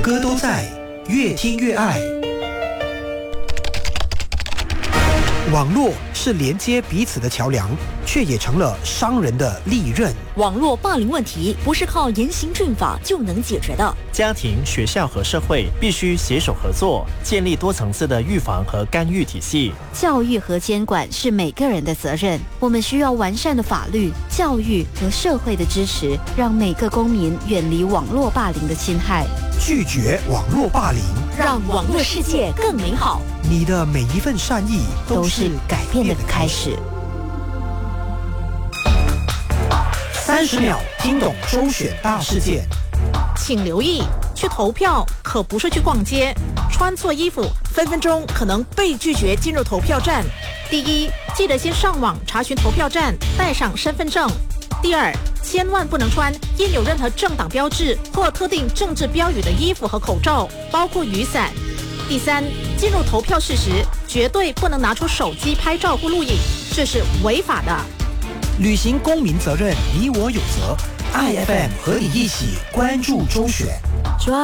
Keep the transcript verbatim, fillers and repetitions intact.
歌都在，越听越爱。网络是连接彼此的桥梁，却也成了伤人的利刃。 网络霸凌问题不是靠严刑峻法就能解决的。 家庭、学校和社会必须携手合作，建立多层次的预防和干预体系。 教育和监管是每个人的责任，我们需要完善的法律、教育和社会的支持，让每个公民远离网络霸凌的侵害。 拒绝网络霸凌， 让网络世界更美好。 你的每一份善意都是改变的开始。 三十秒听懂周选大事件。 请留意，去投票可不是去逛街，穿错衣服分分钟可能被拒绝进入投票站。第一，记得先上网查询投票站，带上身份证。第二，千万不能穿印有任何政党标志或特定政治标语的衣服和口罩，包括雨伞。第三，进入投票室时，绝对不能拿出手机拍照或录影，这是违法的。 履行公民责任，你我有责。I F M 和你一起关注周选。 抓